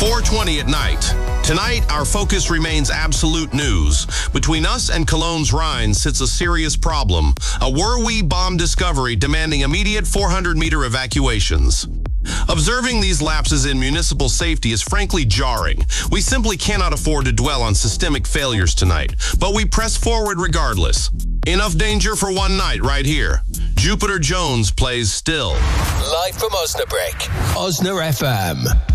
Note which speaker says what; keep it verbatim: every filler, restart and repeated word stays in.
Speaker 1: four twenty at night. Tonight, our focus remains absolute news. Between us and Cologne's Rhine sits a serious problem. A Were-We bomb discovery demanding immediate four hundred meter evacuations. Observing these lapses in municipal safety is frankly jarring. We simply cannot afford to dwell on systemic failures tonight, but we press forward regardless. Enough danger for one night right here. Jupiter Jones plays Still.
Speaker 2: Live from Osnabrück, Osna F M.